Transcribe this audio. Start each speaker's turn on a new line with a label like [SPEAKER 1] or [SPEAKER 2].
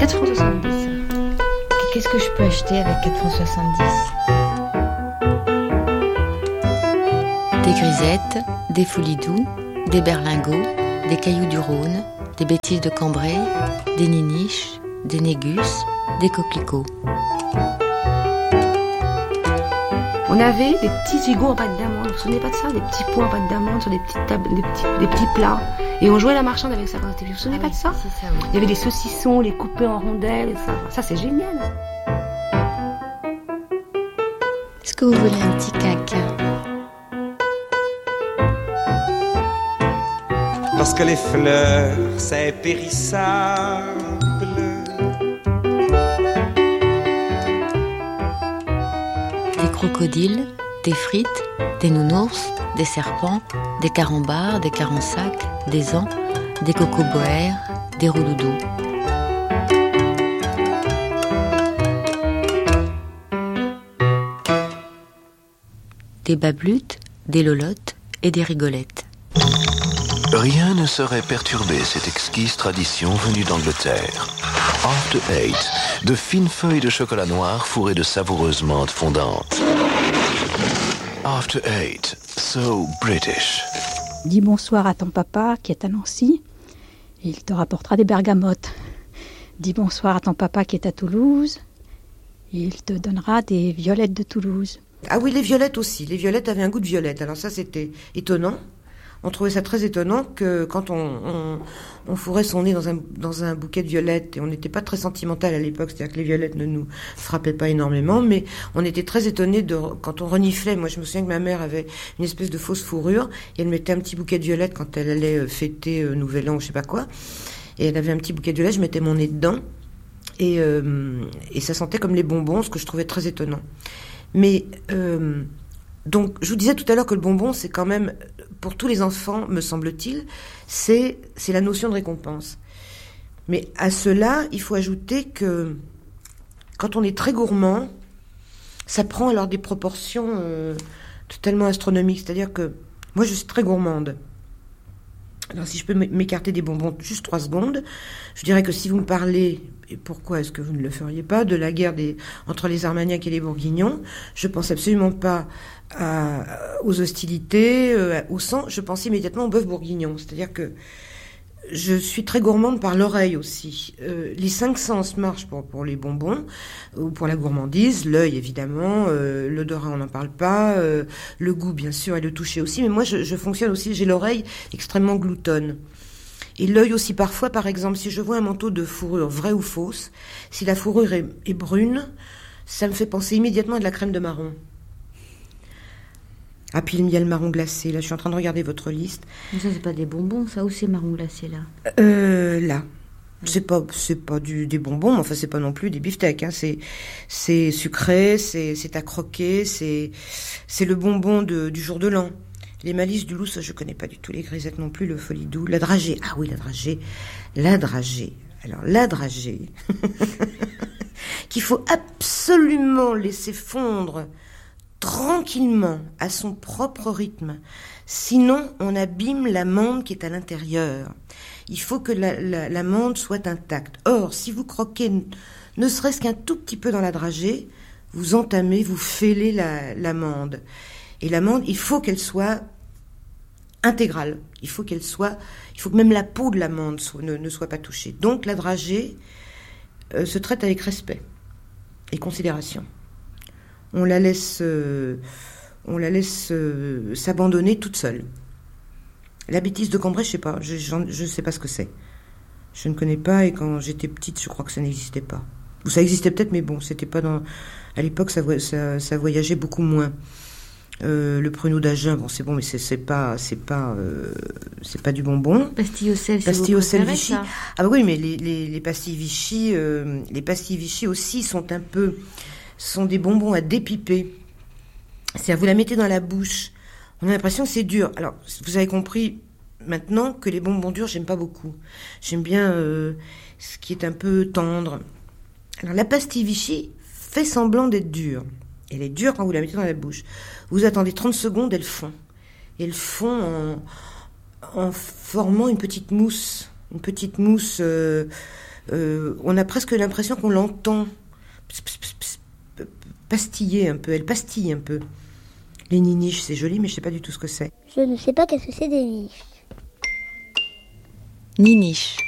[SPEAKER 1] 4,70 €. Qu'est-ce que je peux acheter avec 4,70 €? Des grisettes, des foulidous, des berlingots, des cailloux du Rhône, des bêtises de Cambrai, des niniches, des négus, des coquelicots.
[SPEAKER 2] On avait des petits gigots en pâte d'amande, vous vous souvenez pas de ça? Des petits pois en pâte d'amande sur des petites tables, des petits plats. Et on jouait à la marchande avec ça quand on était. Vous vous souvenez pas de ça?
[SPEAKER 1] C'est ça, oui.
[SPEAKER 2] Il y avait des saucissons, les coupés en rondelles, et ça c'est génial.
[SPEAKER 1] Est-ce que vous voulez un petit caca?
[SPEAKER 3] Lorsque les fleurs, c'est périssable.
[SPEAKER 1] Des crocodiles, des frites, des nounours, des serpents, des carambars, des carensacs, des ans, des cocoboères, des roudoudous. Des bablutes, des lolottes et des rigolettes.
[SPEAKER 4] Rien ne saurait perturber cette exquise tradition venue d'Angleterre. After Eight, de fines feuilles de chocolat noir fourrées de savoureuses menthes fondantes. After Eight, so British.
[SPEAKER 5] Dis bonsoir à ton papa qui est à Nancy, et il te rapportera des bergamotes. Dis bonsoir à ton papa qui est à Toulouse, et il te donnera des violettes de Toulouse.
[SPEAKER 6] Ah oui, les violettes aussi. Les violettes avaient un goût de violette. Alors ça, c'était étonnant. On trouvait ça très étonnant que quand on fourrait son nez dans un bouquet de violettes, et on n'était pas très sentimental à l'époque, c'est-à-dire que les violettes ne nous frappaient pas énormément, mais on était très étonnés quand on reniflait. Moi, je me souviens que ma mère avait une espèce de fausse fourrure, et elle mettait un petit bouquet de violettes quand elle allait fêter Nouvel An ou je sais pas quoi, et elle avait un petit bouquet de violettes, je mettais mon nez dedans, et ça sentait comme les bonbons, ce que je trouvais très étonnant. Mais donc, je vous disais tout à l'heure que le bonbon, c'est quand même, pour tous les enfants, me semble-t-il, c'est la notion de récompense. Mais à cela, il faut ajouter que quand on est très gourmand, ça prend alors des proportions totalement astronomiques. C'est-à-dire que moi, je suis très gourmande. Alors, si je peux m'écarter des bonbons juste 3 secondes, je dirais que si vous me parlez, et pourquoi est-ce que vous ne le feriez pas, de la guerre entre les Armagnacs et les Bourguignons, je pense absolument pas aux hostilités, au sang, je pense immédiatement au bœuf bourguignon. C'est-à-dire que je suis très gourmande par l'oreille aussi. Les 5 sens marchent pour les bonbons, ou pour la gourmandise, l'œil évidemment, l'odorat on n'en parle pas, le goût bien sûr et le toucher aussi, mais moi je fonctionne aussi, j'ai l'oreille extrêmement gloutonne. Et l'œil aussi parfois, par exemple, si je vois un manteau de fourrure vraie ou fausse, si la fourrure est brune, ça me fait penser immédiatement à de la crème de marron. Ah, puis il y a le marron glacé. Là, je suis en train de regarder votre liste.
[SPEAKER 1] Mais ça, c'est pas des bonbons, ça, ou c'est marron glacé, là?
[SPEAKER 6] Là. C'est pas des bonbons, mais enfin, c'est pas non plus des beefsteaks, hein. C'est sucré, c'est à croquer, c'est le bonbon du jour de l'an. Les malices du loup, ça, je connais pas du tout. Les grisettes non plus, le folidou. La dragée. Ah oui, la dragée. La dragée. Alors, la dragée. qu'il faut absolument laisser fondre tranquillement, à son propre rythme. Sinon, on abîme l'amande qui est à l'intérieur. Il faut que l'amande soit intacte. Or, si vous croquez ne serait-ce qu'un tout petit peu dans la dragée, vous entamez, vous fêlez l'amande. Et l'amande, il faut qu'elle soit intégrale. Il faut que même la peau de l'amande ne soit pas touchée. Donc, la dragée se traite avec respect et considération. On la laisse s'abandonner toute seule. La bêtise de Cambrai, je sais pas, je sais pas ce que c'est. Je ne connais pas, et quand j'étais petite, je crois que ça n'existait pas. Ou ça existait peut-être, mais bon, c'était pas dans. À l'époque, ça voyageait beaucoup moins. Le pruneau d'Agen, bon, c'est bon, mais c'est pas du bonbon.
[SPEAKER 1] Pastilles au sel,
[SPEAKER 6] pastilles au sel Vichy.
[SPEAKER 1] Ça.
[SPEAKER 6] Ah bah oui, mais les pastilles Vichy aussi sont des bonbons à dépiper. C'est-à-dire, vous la mettez dans la bouche, on a l'impression que c'est dur. Alors, vous avez compris maintenant que les bonbons durs, j'aime pas beaucoup. J'aime bien ce qui est un peu tendre. Alors, la pastille Vichy fait semblant d'être dure. Elle est dure quand vous la mettez dans la bouche. Vous attendez 30 secondes, elle fond. Et elle fond en formant une petite mousse on a presque l'impression qu'on l'entend pastiller un peu. Elle pastille un peu. Les niniches, c'est joli, mais je sais pas du tout ce que c'est.
[SPEAKER 7] Je ne sais pas qu'est-ce que c'est des niches.
[SPEAKER 1] Niniche.